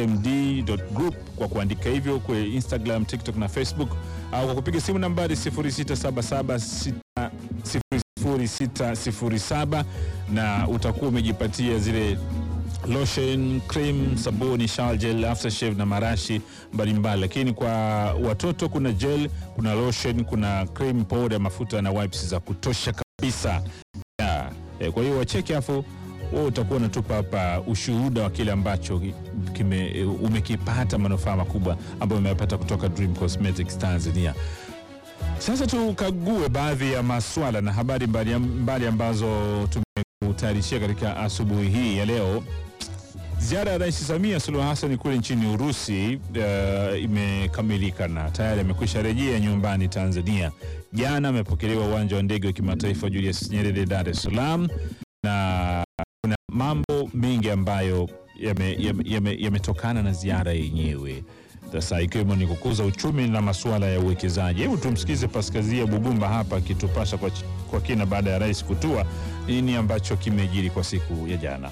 @dmd.group kwa kuandika hivyo kwa Instagram, TikTok na Facebook, au kwa kupiga simu nambari 0677600607 na utakuwa umejipatia zile lotion, cream, sabuni, shower gel, aftershave na marashi mbalimbali. Lakini kwa watoto kuna gel, kuna lotion, kuna cream, powder, mafuta na wipes za kutosha kabisa. Kwa hiyo wacheke, afu wewe utakuwa unatupa hapa ushuhuda wa kile ambacho umekipata, manufaa makubwa ambayo umeyapata kutoka Dream Cosmetics Tanzania. Sasa tukague baadhi ya masuala na habari mbali ambazo tumekutayarishia katika asubuhi hii ya leo. Ziara ya Rais Samia Suluhu Hassan kule nchini Urusi imekamilika na tayari amekwisha rejea nyumbani Tanzania. Jana amepokelewa uwanja wa ndege wa kimataifa Julius Nyerere, Dar es Salaam, na kuna mambo mengi ambayo yametokana na ziara yenyewe. Sasa ikiwemo ni kukuza uchumi na masuala ya uwekezaji. Hebu tumsikize Paskazia Bugumba hapa akitupasha kwa kina baada ya rais kutua nini ambacho kimejiri kwa siku ya jana.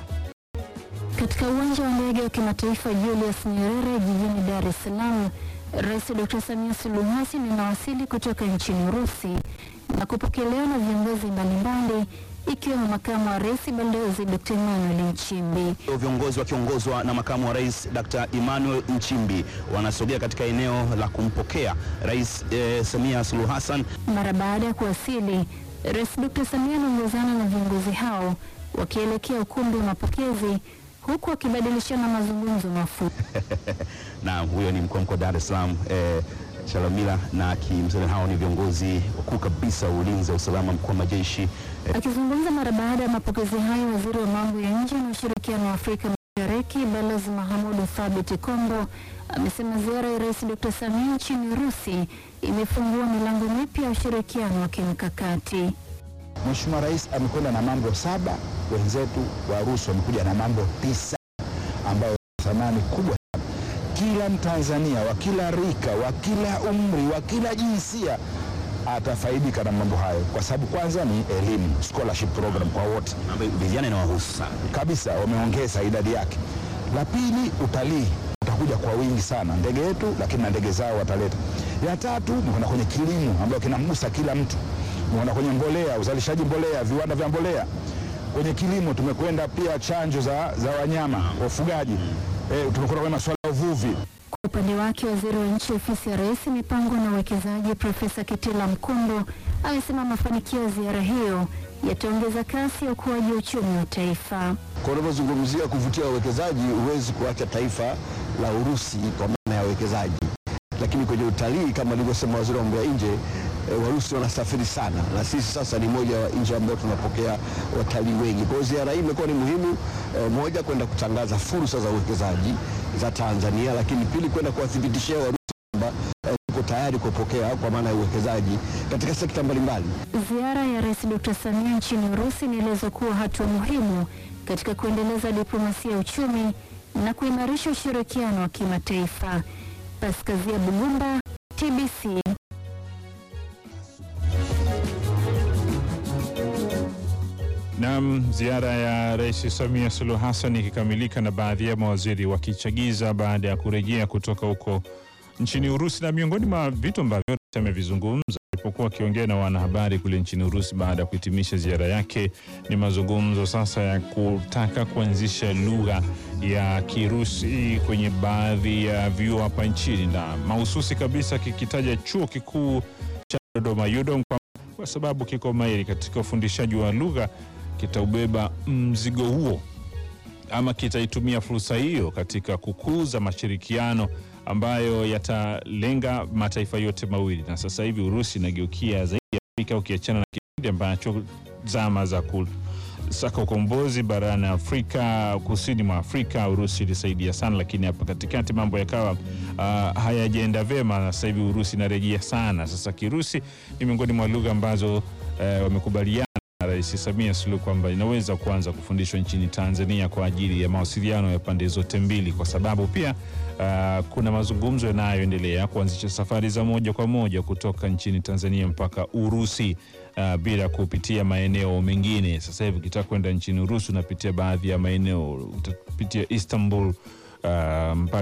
Katika uwanja wa ndege wa kimataifa Julius Nyerere jijini Dar es Salaam, Rais Dr. Samia Suluhu Hassan anawasili kutoka nchini Urusi na kupokelewa na viongozi mbalimbali ikiwemo makamu wa rais Balozi Dr. Emmanuel Nchimbi. Viongozi wakiongozwa na makamu wa rais Dr. Emmanuel Nchimbi wanasogea katika eneo la kumpokea Rais Samia Suluhu Hassan. Mara baada ya kuwasili, Rais Dr. Samia anaongozana na viongozi hao wakielekea ukumbi wa mapokezi huku wakibadilishana mazungumzo mafupi. Na huyo ni mkuu wa Dar es Salaam Chalamila, na kimsana hao ni viongozi wakuu kabisa wa ulinzi wa usalama, mkuu wa majeshi. Akizungumza mara baada ya mapokezi hayo, waziri wa mambo ya nje na ushirikiano wa Afrika Mashariki Balozi Mahamudu Thabit Kombo amesema ziara ya Rais Dr. Samia nchini Urusi imefungua milango mipya ya ushirikiano wa kimkakati. Mheshimiwa Rais amekwenda na mambo 7, wenzetu wa Urusi wamekuja na mambo 9 ambayo thamani kubwa. Kila Mtanzania wa kila rika, wa kila umri, wa kila jinsia atafaidika na mambo hayo, kwa sababu kwanza ni elimu, scholarship program kwa wote, vijana na wahusu sana kabisa, wameongeza idadi yake. La pili, utalii utakuja kwa wingi sana, ndege yetu lakini na ndege zao wataleta. Ya tatu, kuna kwenye kilimo ambayo kinamgusa kila mtu. Kuna kwenye mbolea, uzalishaji mbolea, viwanda vya mbolea. Kwenye kilimo tumekwenda pia chanjo za wanyama, wafugaji. Tumekwenda kwenye masuala ya uvuvi. Kwa upande wake, waziri wa nchi ofisi ya Rais, mipango na uwekezaji Profesa Kitila Mkumbo amesema mafanikio ya ziara hiyo yataongeza kasi ya ukuaji wa uchumi wa taifa. Kwa unapozungumzia kuvutia wawekezaji, huwezi kuacha taifa la Urusi kwa maana ya wawekezaji. Lakini kwenye utalii, kama alivyosema waziri wa mambo ya nje, Warusi wanasafiri sana, na sisi sasa ni moja wa nchi ambayo tunapokea watalii wengi. Kwa hiyo ziara hii imekuwa ni muhimu, moja, kwenda kutangaza fursa za uwekezaji za Tanzania, lakini pili, kwenda kuwathibitishia Warusi kwamba tuko tayari kupokea kwa maana ya uwekezaji katika sekta mbalimbali. Ziara ya Rais Dr. Samia nchini Urusi inaelezwa kuwa hatua muhimu katika kuendeleza diplomasia ya uchumi na kuimarisha ushirikiano wa kimataifa. Paskazia Bugumba, TBC. Naam, ziara ya Rais Samia Suluhu Hassan ikikamilika na baadhi ya mawaziri wakichagiza baada ya kurejea kutoka huko nchini Urusi, na miongoni mwa vitu ambavyo amevizungumza alipokuwa akiongea na wanahabari kule nchini Urusi baada ya kuhitimisha ziara yake ni mazungumzo sasa ya kutaka kuanzisha lugha ya Kirusi kwenye baadhi ya vyuo hapa nchini, na mahususi kabisa kikitaja chuo kikuu cha Dodoma UDOM kwa sababu kiko mahiri katika ufundishaji wa lugha, kitaubeba mzigo huo ama kitaitumia fursa hiyo katika kukuza mashirikiano ambayo yatalenga mataifa yote mawili. Na sasa hivi Urusi inageukia zaidi ya Afrika, ukiachana na kipindi ambacho zama za kusaka ukombozi barani Afrika, kusini mwa Afrika, Urusi ilisaidia sana, lakini hapa katikati mambo yakawa hayajaenda vema, na sasa hivi Urusi inarejea sana. Sasa Kirusi ni miongoni mwa lugha ambazo wamekubaliana na Rais Samia Suluhu kwamba inaweza kuanza kufundishwa nchini Tanzania kwa ajili ya mawasiliano ya pande zote mbili, kwa sababu pia kuna mazungumzo yanayoendelea kuanzisha safari za moja kwa moja kutoka nchini Tanzania mpaka Urusi bila kupitia maeneo mengine. Sasa hivi ukitaka kwenda nchini Urusi unapitia baadhi ya maeneo, utapitia Istanbul mpaka